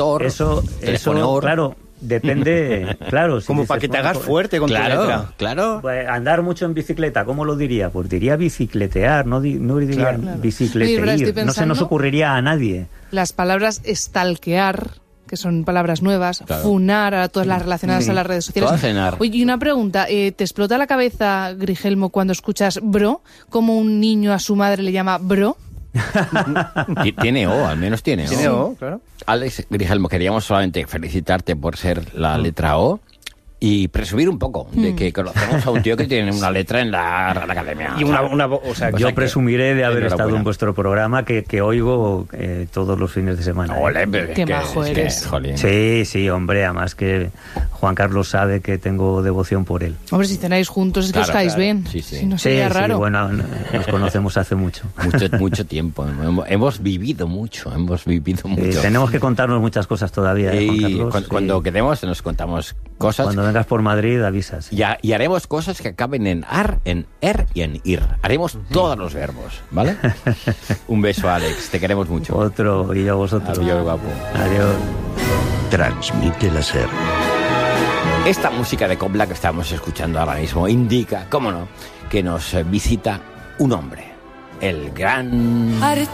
motor, eso claro, depende, claro. Como para que te hagas fuerte con tu letra. Claro. Pues andar mucho en bicicleta, ¿cómo lo diría? Pues diría bicicletear, no diría bicicletear. Oye, No se nos ocurriría a nadie. Las palabras stalkear, que son palabras nuevas, funar, a todas las relacionadas a las redes sociales. Oye, y una pregunta, ¿te explota la cabeza, Grigelmo, cuando escuchas bro? ¿Cómo un niño a su madre le llama bro? Tiene O, al menos tiene O. Tiene O, claro. Alex Grigelmo, queríamos solamente felicitarte por ser la letra O y presumir un poco de que conocemos a un tío que tiene una letra en la Real Academia. Y o sea, yo presumiré de haber estado en vuestro programa que oigo todos los fines de semana. Ole, qué majo eres. Sí, hombre, además que Juan Carlos sabe que tengo devoción por él. Hombre, si cenáis juntos es que os caéis bien. Sí. Si no sería raro. Sí, bueno, nos conocemos hace mucho. Mucho tiempo. Hemos vivido mucho. Tenemos que contarnos muchas cosas todavía, Juan Carlos. Cuando quedemos nos contamos cosas. Cuando vengas por Madrid avisas. Y haremos cosas que acaben en ar, en er y en ir. Haremos todos los verbos, ¿vale? Un beso, Alex. Te queremos mucho. Otro, y yo a vosotros. Adiós, guapo. Adiós. Transmite la SER. Esta música de copla que estamos escuchando ahora mismo indica, cómo no, que nos visita un hombre. El gran...